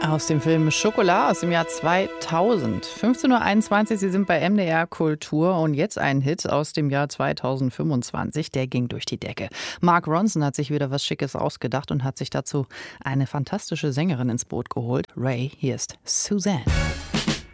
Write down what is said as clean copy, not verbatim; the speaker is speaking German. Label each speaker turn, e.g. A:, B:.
A: Aus dem Film Schokolade aus dem Jahr 2000. 15:21 Uhr, Sie sind bei MDR Kultur und jetzt ein Hit aus dem Jahr 2025, der ging durch die Decke. Mark Ronson hat sich wieder was Schickes ausgedacht und hat sich dazu eine fantastische Sängerin ins Boot geholt. Ray, hier ist Suzanne.